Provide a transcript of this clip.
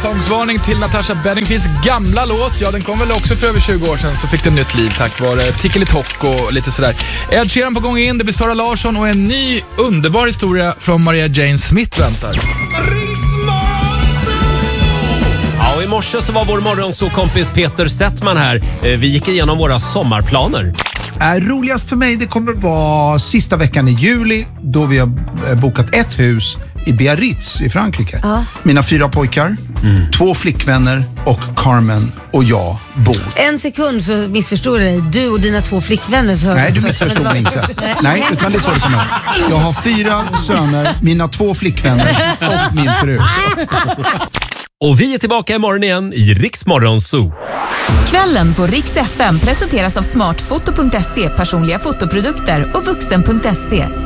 sångsvarning till Natasha Bedingfields gamla låt. Ja, den kom väl också för över 20 år sedan, så fick den nytt liv tack vare Tickeli-Tock och lite sådär. Ed Sheeran på gång in, det blir Sara Larsson och en ny underbar historia från Maria Jane Smith väntar. Ja, och i morse så var vår morgonsåkompis Peter Settman här. Vi gick igenom våra sommarplaner. Roligast för mig, det kommer vara sista veckan i juli då vi har bokat ett hus i Biarritz i Frankrike. Mina 4 pojkar, 2 flickvänner och Carmen och jag bor. En sekund så missförstod jag dig. Du och dina 2 flickvänner. Så Nej, du missförstod mig inte. Nej, utan det är så det kommer. Jag har 4 söner, mina 2 flickvänner och min fru. Och vi är tillbaka imorgon igen i Riks Morgonzoo. Kvällen på Riks FM presenteras av smartfoto.se, personliga fotoprodukter och vuxen.se.